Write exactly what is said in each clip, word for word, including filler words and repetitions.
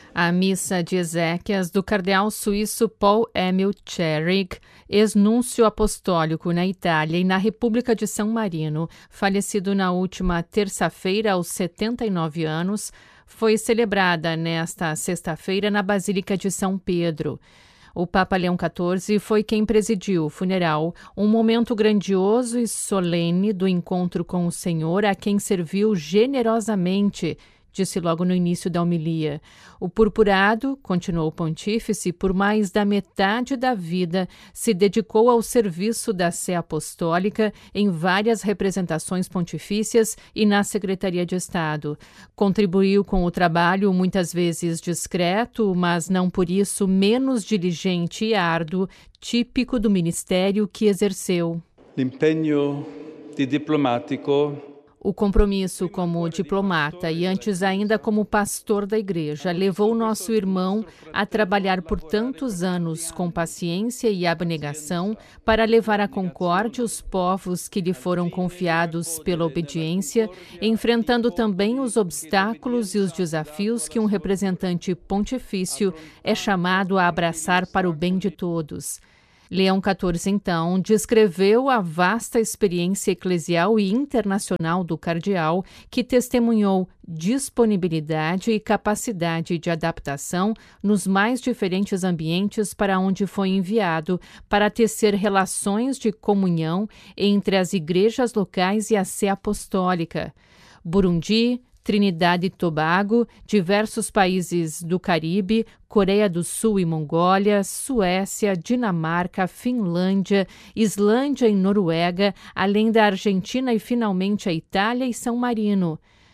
A missa de Ezequias do cardeal suíço Paul-Émile Tschering, ex-núncio apostólico na Itália e na República de São Marino, falecido na última terça-feira aos setenta e nove anos, foi celebrada nesta sexta-feira na Basílica de São Pedro. O Papa Leão quatorze foi quem presidiu o funeral, um momento grandioso e solene do encontro com o Senhor, a quem serviu generosamente, disse logo no início da homilia. O purpurado, continuou o pontífice, por mais da metade da vida, se dedicou ao serviço da Sé Apostólica em várias representações pontifícias e na Secretaria de Estado. Contribuiu com o trabalho, muitas vezes discreto, mas não por isso menos diligente e árduo, típico do ministério que exerceu. L'impenno di diplomatico. O compromisso como diplomata e antes ainda como pastor da igreja levou nosso irmão a trabalhar por tantos anos com paciência e abnegação para levar à concórdia os povos que lhe foram confiados pela obediência, enfrentando também os obstáculos e os desafios que um representante pontifício é chamado a abraçar para o bem de todos. Leão quatorze, então, descreveu a vasta experiência eclesial e internacional do cardeal, que testemunhou disponibilidade e capacidade de adaptação nos mais diferentes ambientes para onde foi enviado, para tecer relações de comunhão entre as igrejas locais e a Sé Apostólica. Burundi, Trinidade e Tobago, diversos países do Caribe, Coreia do Sul e Mongólia, Suécia, Dinamarca, Finlândia, Islândia e Noruega, além da Argentina e finalmente a Itália e São Marino.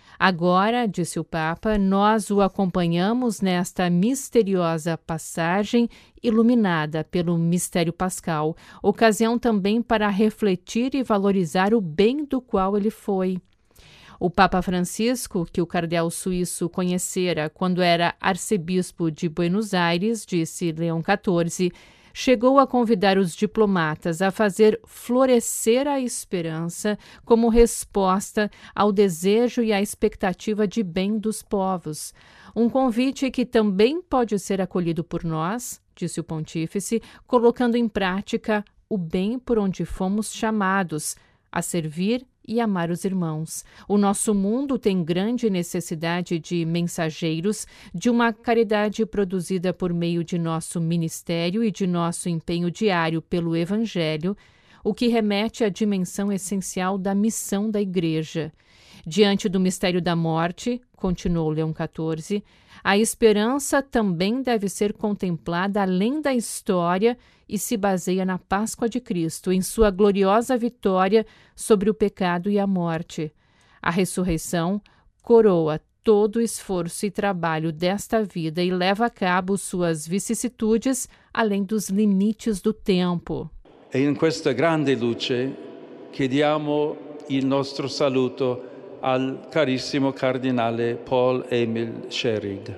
Agora, disse o Papa, nós o acompanhamos nesta misteriosa passagem iluminada pelo mistério pascal, ocasião também para refletir e valorizar o bem do qual ele foi. O Papa Francisco, que o cardeal suíço conhecera quando era arcebispo de Buenos Aires, disse Leão quatorze, chegou a convidar os diplomatas a fazer florescer a esperança como resposta ao desejo e à expectativa de bem dos povos. Um convite que também pode ser acolhido por nós, disse o pontífice, colocando em prática o bem por onde fomos chamados, a servir e amar os irmãos. O nosso mundo tem grande necessidade de mensageiros, de uma caridade produzida por meio de nosso ministério e de nosso empenho diário pelo Evangelho, o que remete à dimensão essencial da missão da Igreja. Diante do mistério da morte, continuou Leão quatorze, a esperança também deve ser contemplada além da história e se baseia na Páscoa de Cristo, em sua gloriosa vitória sobre o pecado e a morte. A ressurreição coroa todo o esforço e trabalho desta vida e leva a cabo suas vicissitudes além dos limites do tempo. E in questa grande luce chiediamo il nostro saluto al carissimo cardinale Paul-Émile Tschering.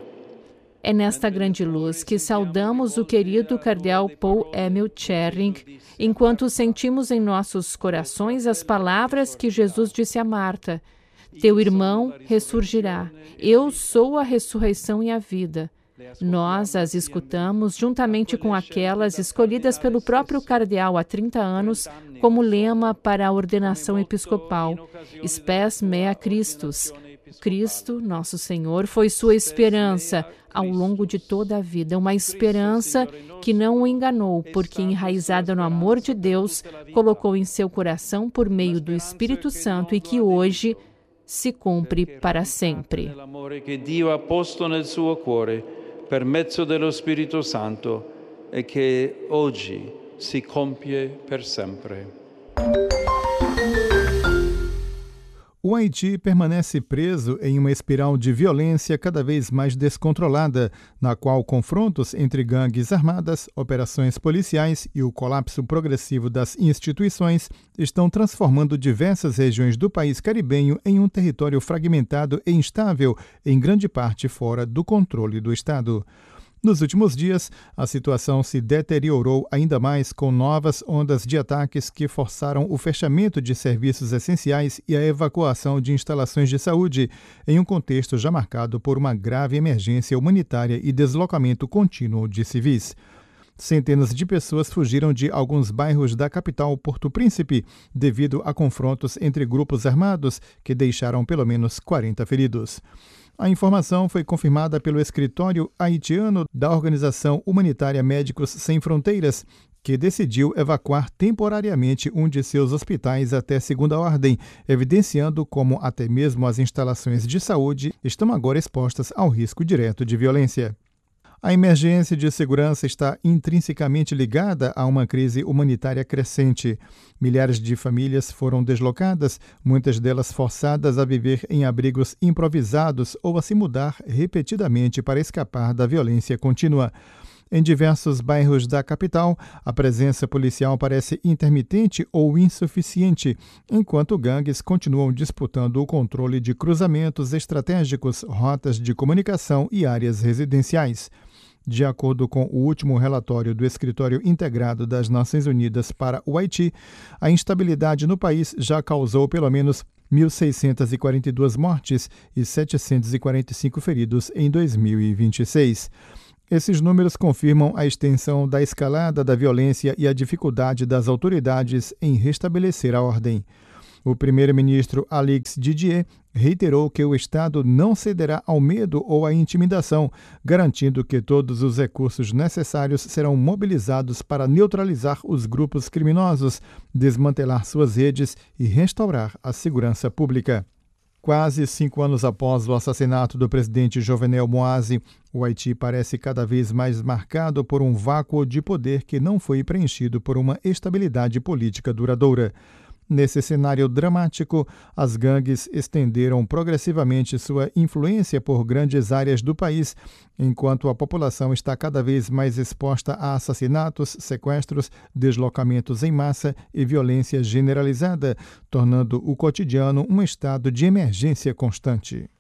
É nesta grande luz que saudamos o querido cardeal Paul-Émile Tschering, enquanto sentimos em nossos corações as palavras que Jesus disse a Marta: teu irmão ressurgirá. Eu sou a ressurreição e a vida. Nós as escutamos juntamente com aquelas escolhidas pelo próprio cardeal há trinta anos como lema para a ordenação episcopal: Spes mea Christus. Cristo, nosso Senhor, foi sua esperança ao longo de toda a vida, uma esperança que não o enganou, porque enraizada no amor de Deus, colocou em seu coração por meio do Espírito Santo e que hoje se cumpre para sempre. L'amore che Dio ha posto nel suo cuore per mezzo dello Spirito Santo e che oggi si compie per sempre. O Haiti permanece preso em uma espiral de violência cada vez mais descontrolada, na qual confrontos entre gangues armadas, operações policiais e o colapso progressivo das instituições estão transformando diversas regiões do país caribenho em um território fragmentado e instável, em grande parte fora do controle do Estado. Nos últimos dias, a situação se deteriorou ainda mais com novas ondas de ataques que forçaram o fechamento de serviços essenciais e a evacuação de instalações de saúde, em um contexto já marcado por uma grave emergência humanitária e deslocamento contínuo de civis. Centenas de pessoas fugiram de alguns bairros da capital Porto Príncipe devido a confrontos entre grupos armados que deixaram pelo menos quarenta feridos. A informação foi confirmada pelo escritório haitiano da Organização Humanitária Médicos Sem Fronteiras, que decidiu evacuar temporariamente um de seus hospitais até segunda ordem, evidenciando como até mesmo as instalações de saúde estão agora expostas ao risco direto de violência. A emergência de segurança está intrinsecamente ligada a uma crise humanitária crescente. Milhares de famílias foram deslocadas, muitas delas forçadas a viver em abrigos improvisados ou a se mudar repetidamente para escapar da violência contínua. Em diversos bairros da capital, a presença policial parece intermitente ou insuficiente, enquanto gangues continuam disputando o controle de cruzamentos estratégicos, rotas de comunicação e áreas residenciais. De acordo com o último relatório do Escritório Integrado das Nações Unidas para o Haiti, a instabilidade no país já causou pelo menos mil seiscentas e quarenta e duas mortes e setecentos e quarenta e cinco feridos em dois mil e vinte e seis. Esses números confirmam a extensão da escalada da violência e a dificuldade das autoridades em restabelecer a ordem. O primeiro-ministro Alex Didier reiterou que o Estado não cederá ao medo ou à intimidação, garantindo que todos os recursos necessários serão mobilizados para neutralizar os grupos criminosos, desmantelar suas redes e restaurar a segurança pública. Quase cinco anos após o assassinato do presidente Jovenel Moise, o Haiti parece cada vez mais marcado por um vácuo de poder que não foi preenchido por uma estabilidade política duradoura. Nesse cenário dramático, as gangues estenderam progressivamente sua influência por grandes áreas do país, enquanto a população está cada vez mais exposta a assassinatos, sequestros, deslocamentos em massa e violência generalizada, tornando o cotidiano um estado de emergência constante.